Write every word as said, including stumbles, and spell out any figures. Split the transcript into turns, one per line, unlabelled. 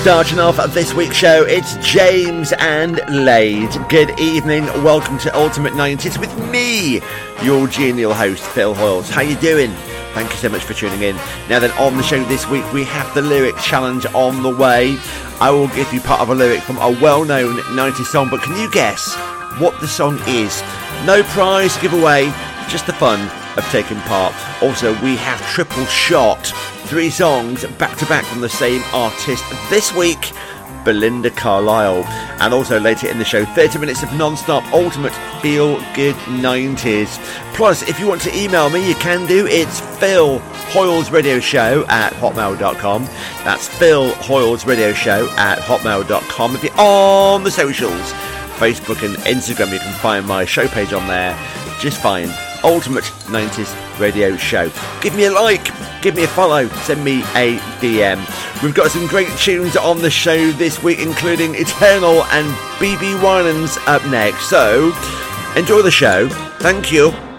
Starting off this week's show, it's James and Lade. Good evening, welcome to Ultimate nineties with me, your genial host, Phil Hoyles. How you doing? Thank you so much for tuning in. Now then, on the show this week, we have the lyric challenge on the way. I will give you part of a lyric from a well-known nineties song, but can you guess what the song is? No prize giveaway, just the fun of taking part. Also, we have triple shot, three songs back to back from the same artist this week, Belinda Carlisle. And also later in the show, thirty minutes of non-stop ultimate feel good nineties. Plus, if you want to email me, you can do. It's Phil Hoyles Radio Show at hotmail dot com. That's Phil Hoyles Radio Show at hotmail dot com. If you're on the socials, Facebook and Instagram, you can find my show page on there. Just find Ultimate nineties Radio Show. Give me a like, give me a follow, send me a D M. We've got some great tunes on the show this week, including Eternal and B B Winans up next. So, enjoy the show. Thank you.